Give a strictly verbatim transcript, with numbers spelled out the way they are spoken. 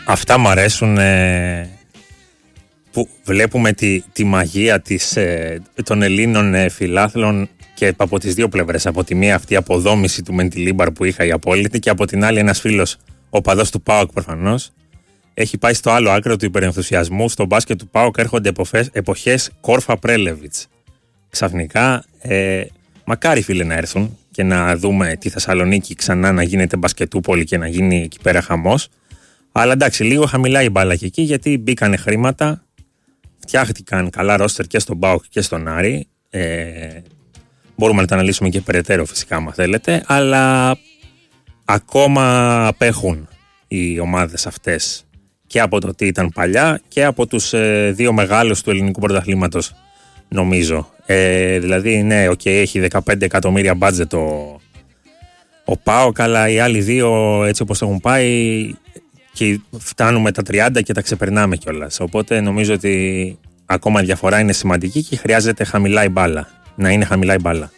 Αυτά μου αρέσουν ε, που βλέπουμε τη, τη μαγεία της, ε, των Ελλήνων ε, φιλάθλων και από τις δύο πλευρές. Από τη μία αυτή η αποδόμηση του Μεντιλίμπαρ που είχα η απόλυτη, και από την άλλη ένας φίλος, ο παδός του ΠΑΟΚ προφανώς, έχει πάει στο άλλο άκρο του υπερενθουσιασμού. Στο μπάσκετ του ΠΑΟΚ έρχονται εποχές, εποχές Κόρφα Πρέλεβιτς. Ξαφνικά, ε, μακάρι φίλε να έρθουν και να δούμε τη Θεσσαλονίκη ξανά να γίνεται μπασκετούπολη και να γίνει εκεί πέρα χαμός. Αλλά εντάξει, λίγο χαμηλά η μπάλα και εκεί, γιατί μπήκανε χρήματα, φτιάχτηκαν καλά ρόστερ και στον ΠΑΟΚ και στον Άρη. Ε, μπορούμε να τα αναλύσουμε και περαιτέρω φυσικά, άμα θέλετε, αλλά ακόμα απέχουν οι ομάδες αυτές και από το τι ήταν παλιά και από τους ε, δύο μεγάλους του ελληνικού πρωταθλήματος, νομίζω. Ε, δηλαδή, ναι, okay, έχει δεκαπέντε εκατομμύρια μπάτζετ ο, ο ΠΑΟΚ, αλλά οι άλλοι δύο, έτσι όπως το έχουν πάει, και φτάνουμε τα τριάντα και τα ξεπερνάμε κιόλας. Οπότε νομίζω ότι ακόμα η διαφορά είναι σημαντική και χρειάζεται χαμηλά η μπάλα. Να είναι χαμηλά η μπάλα.